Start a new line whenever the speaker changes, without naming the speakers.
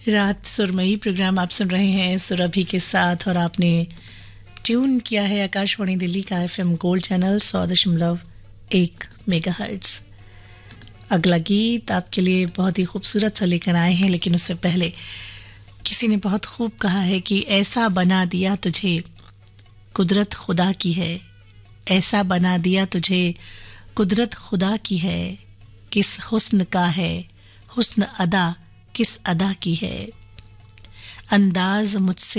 रात सुरमई प्रोग्राम आप सुन रहे हैं सुरभि के साथ और आपने ट्यून किया है आकाशवाणी दिल्ली का एफएम गोल्ड चैनल 100.1 मेगाहर्ट्ज। अगला गीत आपके लिए बहुत ही खूबसूरत सा लेकर आए हैं, लेकिन उससे पहले किसी ने बहुत खूब कहा है कि ऐसा बना दिया तुझे कुदरत खुदा की है, ऐसा बना दिया तुझे कुदरत खुदा की है, किस हुस्न का है हुस्न अदा किस अदा की है, अंदाज मुझसे